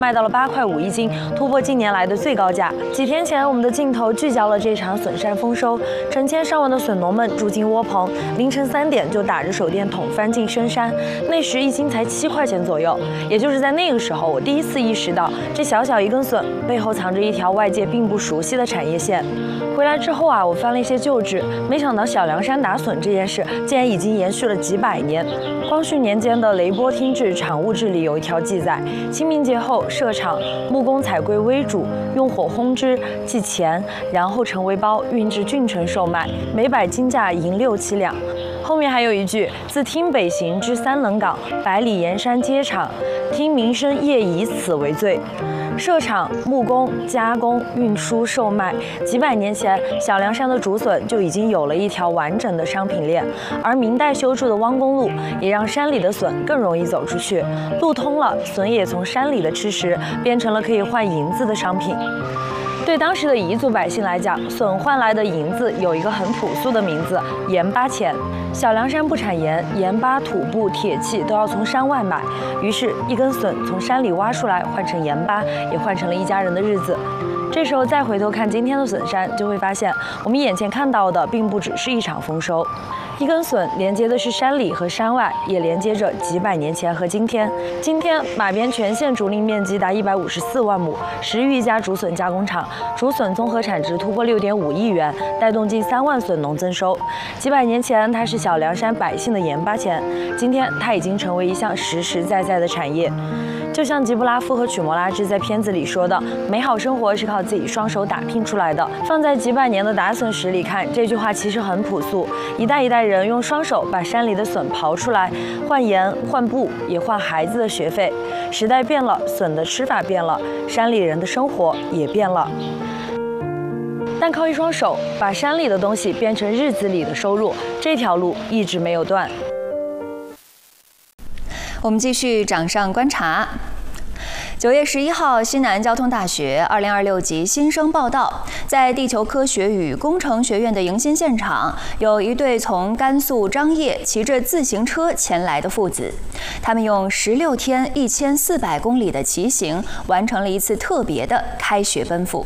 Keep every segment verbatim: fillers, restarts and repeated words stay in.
卖到了八块五一斤，突破近年来的最高价。几天前，我们的镜头聚焦了这场笋山丰收，成千上万的笋农们住进窝棚，凌晨三点就打着手电筒翻进深山。那时一斤才七块钱左右，也就是在那个时候，我第一次意识到，这小小一根笋背后藏着一条外界并不熟悉的产业线。回来之后啊，我翻了一些旧志，没想到小凉山打笋这件事竟然已经延续了几百年。光绪年间的《雷波听制产物志》里有一条记载：清明节后，设场木工采归微煮，用火烘之，计钱，然后成为包，运至郡城售卖，每百斤价银六七两。后面还有一句：自听北行至三棱港，百里沿山皆场，听民声业以此为最。设厂、木工、加工、运输、售卖，几百年前，小凉山的竹笋就已经有了一条完整的商品链。而明代修筑的汪公路，也让山里的笋更容易走出去。路通了，笋也从山里的吃食变成了可以换银子的商品。对当时的彝族百姓来讲，笋换来的银子有一个很朴素的名字——盐巴钱。小凉山不产盐，盐巴、土布、铁器都要从山外买，于是，一根笋从山里挖出来，换成盐巴，也换成了一家人的日子。这时候再回头看今天的笋山，就会发现，我们眼前看到的并不只是一场丰收。一根笋连接的是山里和山外，也连接着几百年前和今天。今天马边全县竹林面积达一百五十四万亩，十余家竹笋加工厂，竹笋综合产值突破六点五亿元，带动近三万笋农增收。几百年前，它是小凉山百姓的盐巴钱，今天它已经成为一项实实在在的产业。就像吉布拉夫和曲摩拉智在片子里说的，美好生活是靠自己双手打拼出来的。放在几百年的打笋史里看，这句话其实很朴素，一代一代人用双手把山里的笋刨出来，换盐、换布，也换孩子的学费。时代变了，笋的吃法变了，山里人的生活也变了。但靠一双手把山里的东西变成日子里的收入，这条路一直没有断。 我们继续掌上观察。九月十一号，西南交通大学二零二六级新生报到，在地球科学与工程学院的迎新现场，有一对从甘肃张掖骑着自行车前来的父子，他们用十六天一千四百公里的骑行，完成了一次特别的开学奔赴。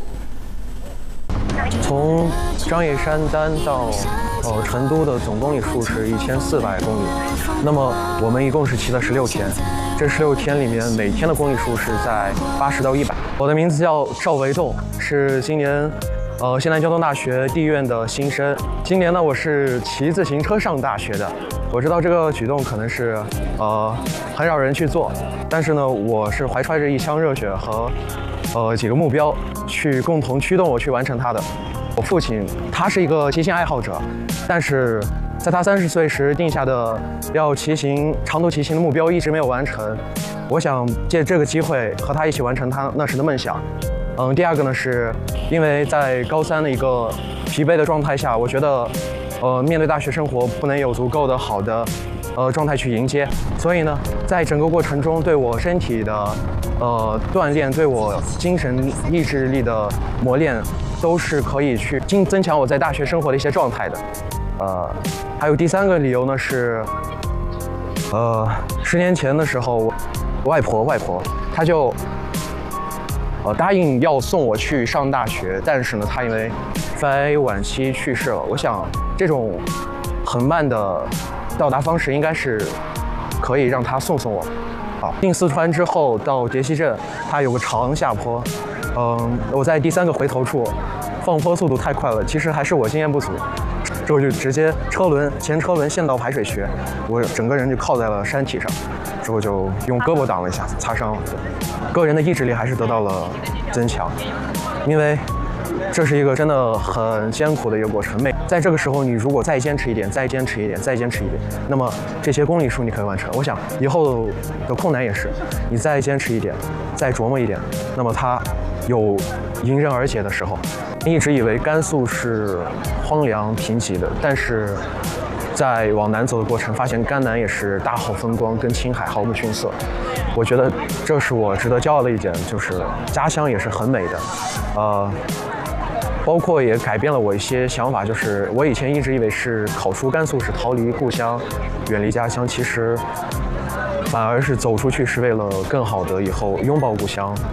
从张掖山丹到呃成都的总公里数是一千四百公里，那么我们一共是骑了十六天，这十六天里面每天的公里数是在八十到一百。我的名字叫赵维栋，是今年呃西南交通大学地院的新生。今年呢，我是骑自行车上大学的。我知道这个举动可能是呃很少人去做，但是呢，我是怀揣着一腔热血和呃几个目标去共同驱动我去完成它的。我父亲他是一个骑行爱好者，但是在他三十岁时定下的要骑行长途骑行的目标一直没有完成。我想借这个机会和他一起完成他那时的梦想。嗯，第二个呢，是因为在高三的一个疲惫的状态下，我觉得呃面对大学生活不能有足够的好的呃状态去迎接，所以呢，在整个过程中对我身体的呃锻炼，对我精神意志力的磨练，都是可以去增增强我在大学生活的一些状态的。呃，还有第三个理由呢是，呃，十年前的时候，外婆外婆她就呃答应要送我去上大学，但是呢，她因为肺癌晚期去世了。我想这种很慢的到达方式应该是可以让她送送我。好，进四川之后到蝶溪镇，它有个长下坡。嗯，我在第三个回头处放坡速度太快了，其实还是我经验不足，之后就直接车轮前车轮陷到排水渠，我整个人就靠在了山体上，之后就用胳膊挡了一下，擦伤了。个人的意志力还是得到了增强，因为这是一个真的很艰苦的一个过程。每在这个时候，你如果再坚持一点，再坚持一点，再坚持一点，那么这些公里数你可以完成。我想以后的困难也是，你再坚持一点，再琢磨一点，那么它有迎刃而解的时候。一直以为甘肃是荒凉贫瘠的，但是在往南走的过程，发现甘南也是大好风光，跟青海毫不逊色。我觉得这是我值得骄傲的一点，就是家乡也是很美的，呃，包括也改变了我一些想法，就是我以前一直以为是考出甘肃是逃离故乡，远离家乡，其实反而是走出去是为了更好的以后拥抱故乡，